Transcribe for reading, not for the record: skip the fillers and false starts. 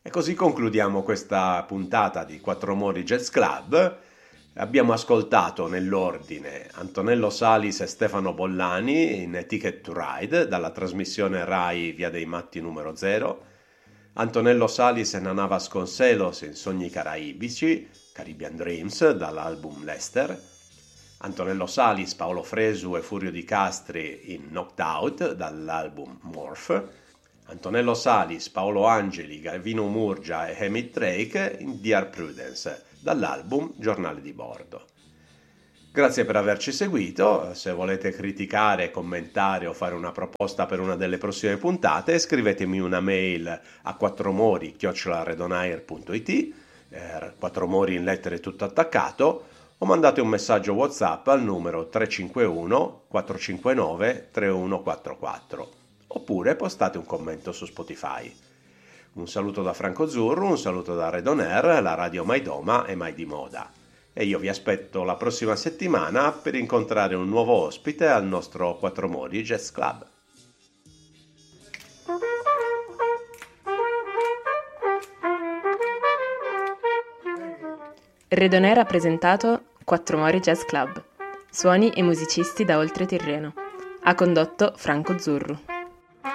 E così concludiamo questa puntata di Quattro Mori Jazz Club. Abbiamo ascoltato nell'ordine Antonello Salis e Stefano Bollani in Ticket to Ride dalla trasmissione Rai Via dei Matti numero 0, Antonello Salis e Nanà Vasconcelos in Sogni Caraibici, Caribbean Dreams dall'album Lester, Antonello Salis, Paolo Fresu e Furio Di Castri in Knocked Out dall'album Morph, Antonello Salis, Paolo Angeli, Gavino Murgia e Hamid Drake in Dear Prudence dall'album Giornale di Bordo. Grazie per averci seguito. Se volete criticare, commentare o fare una proposta per una delle prossime puntate, scrivetemi una mail a quattromori@redonair.it, 4 mori in lettere tutto attaccato, o mandate un messaggio WhatsApp al numero 351 459 3144, oppure postate un commento su Spotify. Un saluto da Franco Zurru, un saluto da Red On Air, la radio mai doma e mai di moda. E io vi aspetto la prossima settimana per incontrare un nuovo ospite al nostro Quattro Mori Jazz Club. Red On Air ha presentato Quattro Mori Jazz Club, suoni e musicisti da oltre Tirreno. Ha condotto Franco Zurru.